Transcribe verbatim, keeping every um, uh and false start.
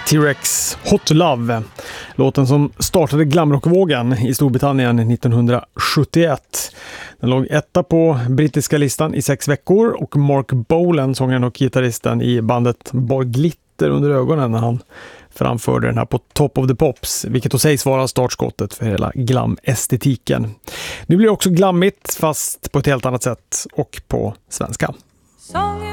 T-Rex Hot Love. Låten som startade glamrockvågen i Storbritannien nittonhundrasjuttioett. Den låg etta på brittiska listan i sex veckor och Mark Bolan, sångaren och gitarristen i bandet, bar glitter under ögonen när han framförde den här på Top of the Pops, vilket då sägs vara startskottet för hela glam-estetiken. Nu blir det också glammigt, fast på ett helt annat sätt och på svenska.